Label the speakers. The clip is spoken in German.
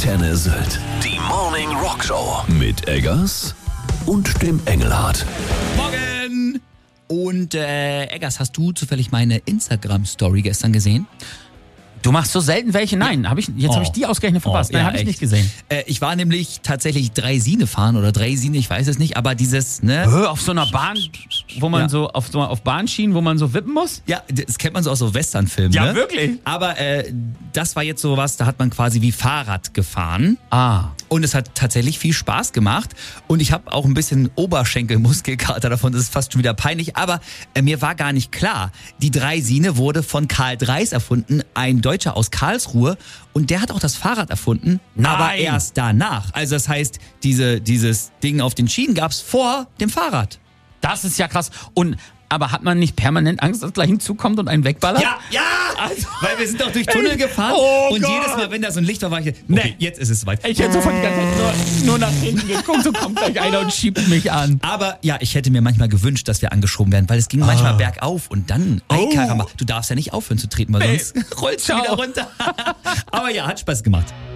Speaker 1: Antenne Sylt. Die Morning Rock Show. Mit Eggers und dem Engelhardt.
Speaker 2: Morgen! Und Eggers, hast du zufällig meine Instagram-Story gestern gesehen?
Speaker 3: Du machst so selten welche? Nein, habe ich die ausgerechnet verpasst. Nein, habe ich nicht gesehen.
Speaker 2: Ich war nämlich tatsächlich Draisine fahren oder Draisine, ich weiß es nicht, aber dieses,
Speaker 3: Auf so einer Bahn, wo man auf Bahnschienen, wo man so wippen muss?
Speaker 2: Ja, das kennt man so aus so Westernfilmen.
Speaker 3: Ja,
Speaker 2: ne?
Speaker 3: wirklich?
Speaker 2: Aber das war jetzt sowas, da hat man quasi wie Fahrrad gefahren. Und es hat tatsächlich viel Spaß gemacht. Und ich habe auch ein bisschen Oberschenkelmuskelkater davon, das ist fast schon wieder peinlich. Aber mir war gar nicht klar, die Draisine wurde von Karl Dreis erfunden, ein Deutscher aus Karlsruhe. Und der hat auch das Fahrrad erfunden, aber erst danach. Also das heißt, dieses Ding auf den Schienen gab's vor dem Fahrrad.
Speaker 3: Das ist ja krass. Aber hat man nicht permanent Angst, dass gleich hinzukommt und einen wegballert?
Speaker 2: Ja! Also, weil wir sind doch durch Tunnel gefahren und jedes Mal, wenn da so ein Licht war, war ich, okay, jetzt ist es soweit.
Speaker 3: Ich hätte sofort die ganze Zeit nur nach hinten geguckt, so kommt gleich einer und schiebt mich an.
Speaker 2: Aber ja, ich hätte mir manchmal gewünscht, dass wir angeschoben werden, weil es ging manchmal bergauf und dann, Karamba, du darfst ja nicht aufhören zu treten, weil sonst rollst du wieder runter. Aber ja, hat Spaß gemacht.